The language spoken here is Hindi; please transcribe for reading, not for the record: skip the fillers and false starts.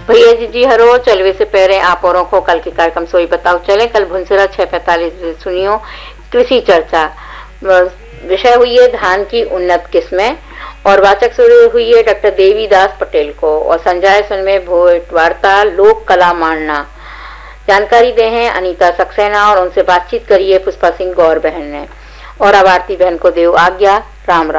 भैया जी हरो चलवे से पहले आप औरों को कल के कार्यक्रम सोई बताओ चले। कल भुनसरा 6:45 सुनियो कृषि चर्चा। विषय हुई है धान की उन्नत किस्में और वाचक शुरू हुई है डॉक्टर देवीदास पटेल को और संजय सुन में भोट वार्ता लोक कला मानना। जानकारी दे हैं अनीता सक्सेना और उनसे बातचीत करिए पुष्पा सिंह गौर बहन ने। और अब आरती बहन को देव आज्ञा। राम राम।